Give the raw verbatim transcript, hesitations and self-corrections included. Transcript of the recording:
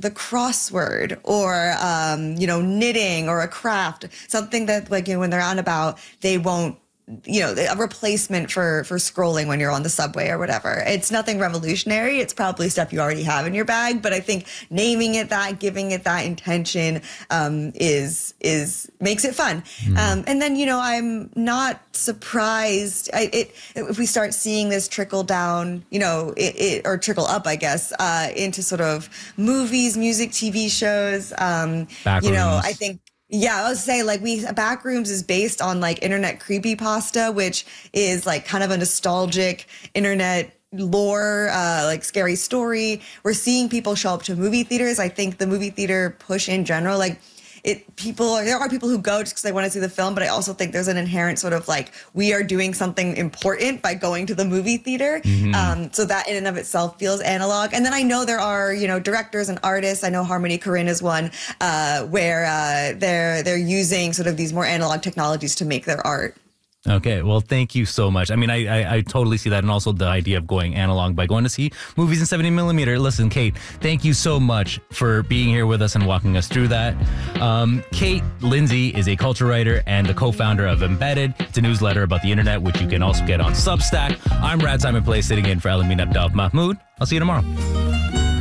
the crossword or, um, you know, knitting or a craft, something that like, you know, when they're out and about, they won't, you know, a replacement for, for scrolling when you're on the subway or whatever. It's nothing revolutionary. It's probably stuff you already have in your bag, but I think naming it that, giving it that intention, um, is, is, makes it fun. Mm. Um, and then, you know, I'm not surprised. I, it, if we start seeing this trickle down, you know, it, it or trickle up, I guess, uh, into sort of movies, music, T V shows, um, you know, I think, yeah, I was say like we Backrooms is based on like internet creepypasta, which is like kind of a nostalgic internet lore, uh, like scary story. We're seeing people show up to movie theaters. I think the movie theater push in general, like it, people, there are people who go just because they want to see the film, but I also think there's an inherent sort of like, we are doing something important by going to the movie theater. Mm-hmm. Um, so that in and of itself feels analog. And then I know there are, you know, directors and artists. I know Harmony Korine is one, uh, where, uh, they're, they're using sort of these more analog technologies to make their art. Okay, well, thank you so much. I mean, I, I I totally see that, and also the idea of going analog by going to see movies in seventy millimeter. Listen, Kate, thank you so much for being here with us and walking us through that. Um, Kate Lindsay is a culture writer and the co-founder of Embedded. It's a newsletter about the internet, which you can also get on Substack. I'm Rad Simon Place, sitting in for Alameen Abdel Mahmoud. I'll see you tomorrow.